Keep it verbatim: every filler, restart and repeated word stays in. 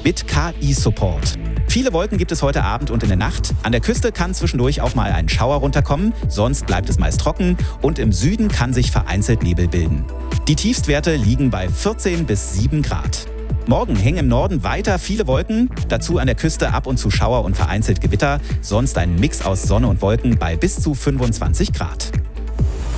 mit K I-Support. Viele Wolken gibt es heute Abend und in der Nacht. An der Küste kann zwischendurch auch mal ein Schauer runterkommen, sonst bleibt es meist trocken und im Süden kann sich vereinzelt Nebel bilden. Die Tiefstwerte liegen bei vierzehn bis sieben Grad. Morgen hängen im Norden weiter viele Wolken, dazu an der Küste ab und zu Schauer und vereinzelt Gewitter, sonst ein Mix aus Sonne und Wolken bei bis zu fünfundzwanzig Grad.